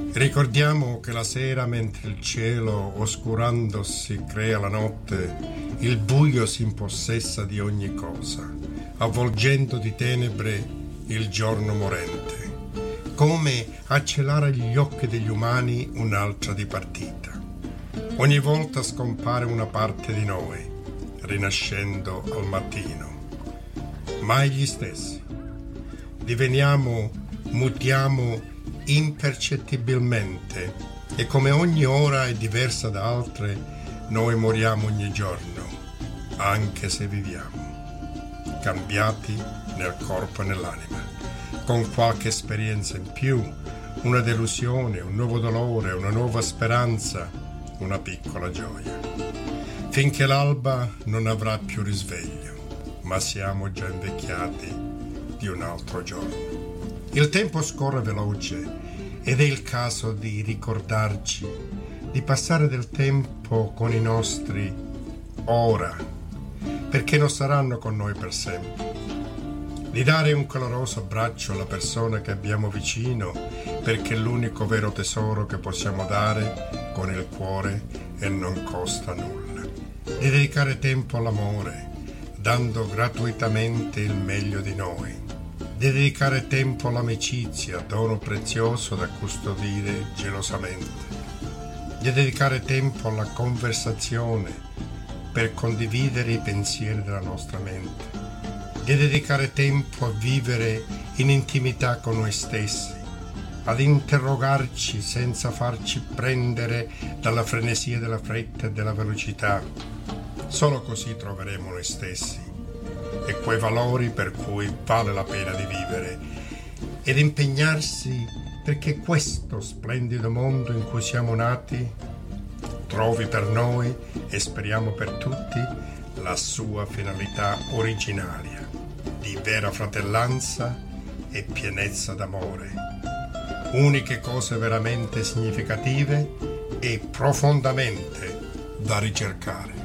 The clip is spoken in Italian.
Ricordiamo che la sera, mentre il cielo oscurandosi crea la notte, il buio si impossessa di ogni cosa, avvolgendo di tenebre il giorno morente, come a celare gli occhi degli umani un'altra dipartita. Ogni volta scompare una parte di noi, rinascendo al mattino. Mai gli stessi. Diveniamo, mutiamo impercettibilmente e come ogni ora è diversa da altre, noi moriamo ogni giorno, anche se viviamo, cambiati nel corpo e nell'anima, con qualche esperienza in più, una delusione, un nuovo dolore, una nuova speranza, una piccola gioia, finché l'alba non avrà più risveglio, ma siamo già invecchiati di un altro giorno. Il tempo scorre veloce ed è il caso di ricordarci di passare del tempo con i nostri ora, perché non saranno con noi per sempre. Di dare un caloroso abbraccio alla persona che abbiamo vicino, perché è l'unico vero tesoro che possiamo dare con il cuore e non costa nulla. Di dedicare tempo all'amore, dando gratuitamente il meglio di noi. Di dedicare tempo all'amicizia, dono prezioso da custodire gelosamente. Di dedicare tempo alla conversazione per condividere i pensieri della nostra mente. Di dedicare tempo a vivere in intimità con noi stessi, ad interrogarci senza farci prendere dalla frenesia della fretta e della velocità. Solo così troveremo noi stessi e quei valori per cui vale la pena di vivere ed impegnarsi perché questo splendido mondo in cui siamo nati trovi per noi e speriamo per tutti la sua finalità originaria di vera fratellanza e pienezza d'amore, uniche cose veramente significative e profondamente da ricercare.